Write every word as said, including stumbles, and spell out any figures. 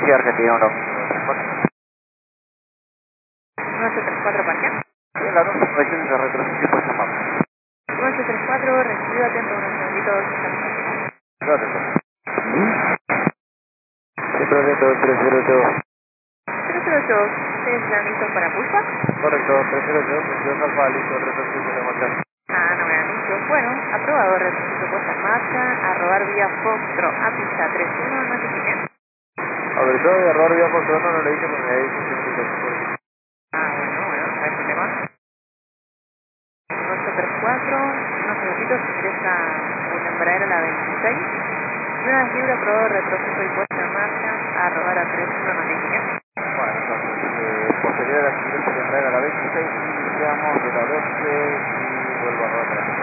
Sí, Argentina uno. ocho tres cuatro, parque. Sí, la dos novecientos de retroceso y puesto en mapa. ocho tres cuatro, recibido, atento unos segunditos. Gracias. Siempre atento, tres cero ocho. tres cero ocho, ¿ustedes están listos para pulsa? Correcto, tres cero ocho, veintidós alfa, listo, retroceso de marcha. Ah, no me anuncio. Bueno, aprobado, retroceso puesta en marcha, a robar vía Foxtro, a pista tres uno, notifique. A ver, todo de error vía por trono no le dije porque me había dicho que no. Ah, bueno, bueno, no hay problema. ocho tres cuatro, unos minutitos, ingresa un embraer a la veintiséis. Y una vez libre, aprobado, retroceso y puesta en marcha, a robar a tres uno, notifique. Bueno, entonces, eh, posterior a la siguiente tendrá a la veintiséis, iniciamos de la doce y vuelvo a rodar.